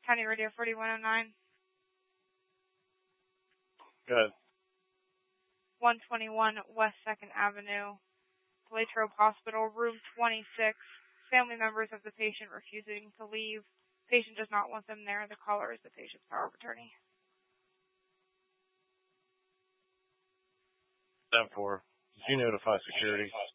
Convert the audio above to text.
County Radio 4109. Good. 121 West 2nd Avenue, Latrobe Hospital, room 26. Family members of the patient refusing to leave. Patient does not want them there. The caller is the patient's power of attorney. 10-4. Did you notify security?